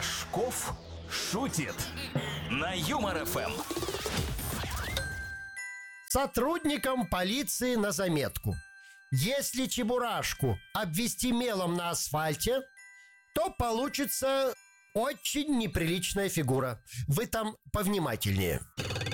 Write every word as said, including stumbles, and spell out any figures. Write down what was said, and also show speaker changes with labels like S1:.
S1: Рожков шутит на Юмор ФМ.
S2: Сотрудникам полиции на заметку. Если чебурашку обвести мелом на асфальте, то получится очень неприличная фигура. Вы там повнимательнее.